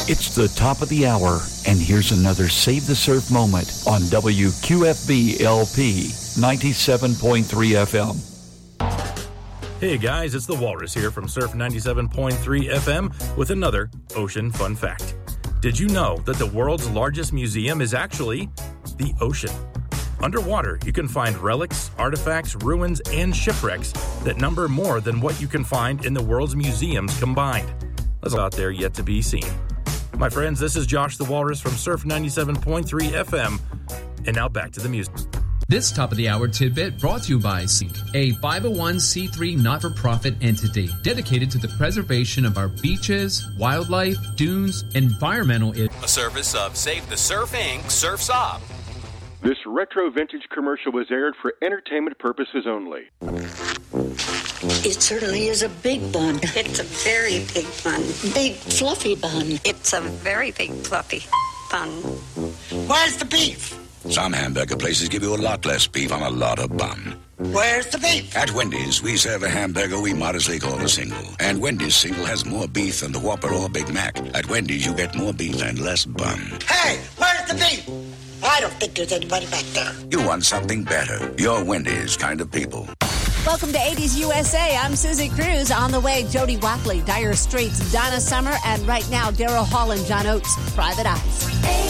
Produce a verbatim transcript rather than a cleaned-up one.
It's the top of the hour, and here's another Save the Surf moment on W Q F B L P ninety-seven point three F M. Hey guys, it's the Walrus here from Surf ninety-seven point three F M with another ocean fun fact. Did you know that the world's largest museum is actually the ocean? Underwater, you can find relics, artifacts, ruins, and shipwrecks that number more than what you can find in the world's museums combined. That's out there yet to be seen. My friends, this is Josh the Walrus from Surf ninety-seven point three F M, and now back to the music. This top of the hour tidbit brought to you by SYNC, a five oh one c three not-for-profit entity dedicated to the preservation of our beaches, wildlife, dunes, environmental. A service of Save the Surf Incorporated. Surf's Up. This retro vintage commercial was aired for entertainment purposes only. It certainly is a big bun. It's a very big bun. Big fluffy bun. It's a very big fluffy bun. Where's the beef? Some hamburger places give you a lot less beef on a lot of bun. Where's the beef? At Wendy's, we serve a hamburger we modestly call a single. And Wendy's single has more beef than the Whopper or Big Mac. At Wendy's, you get more beef and less bun. Hey, where's the beef? I don't think there's anybody back there. You want something better. You're Wendy's kind of people. Welcome to eighties U S A. I'm Susie Cruz. On the way, Jody Watley, Dire Straits, Donna Summer, and right now, Daryl Hall and John Oates, Private Eyes.